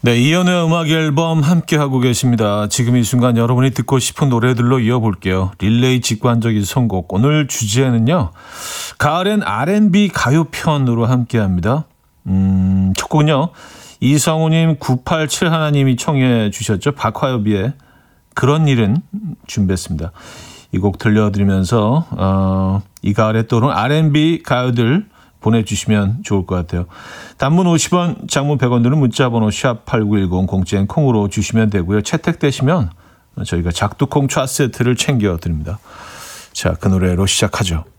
네, 이연의 음악 앨범 함께하고 계십니다. 지금 이 순간 여러분이 듣고 싶은 노래들로 이어볼게요. 릴레이 직관적인 선곡. 오늘 주제는요. 가을엔 R&B 가요편으로 함께합니다. 첫 곡은요. 이성우님 987 하나님이 청해 주셨죠. 박화요비의 그런 일은 준비했습니다. 이 곡 들려드리면서 이 가을에 떠오른 R&B 가요들 보내주시면 좋을 것 같아요. 단문 50원, 장문 100원 드는 문자번호 샵8910 공짜인 콩으로 주시면 되고요. 채택되시면 저희가 작두콩 차 세트를 챙겨드립니다. 자, 그 노래로 시작하죠.